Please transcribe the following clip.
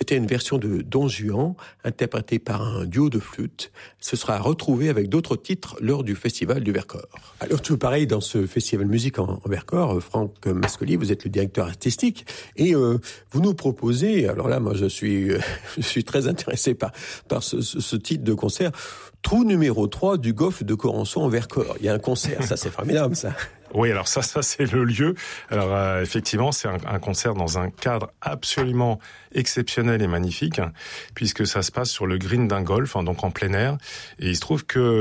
C'était une version de Don Juan, interprétée par un duo de flûte. Ce sera retrouvé avec d'autres titres lors du Festival du Vercors. Alors, tout pareil, dans ce Festival Musique en Vercors, Franck Mascoli, vous êtes le directeur artistique, et vous nous proposez, alors là, moi, je suis très intéressé par ce titre de concert, Trou numéro 3 du Golfe de Corançon en Vercors. Il y a un concert, ça c'est formidable, ça. Oui, alors ça c'est le lieu. Alors effectivement, c'est un concert dans un cadre absolument exceptionnel et magnifique, puisque ça se passe sur le green d'un golf, donc en plein air. Et il se trouve que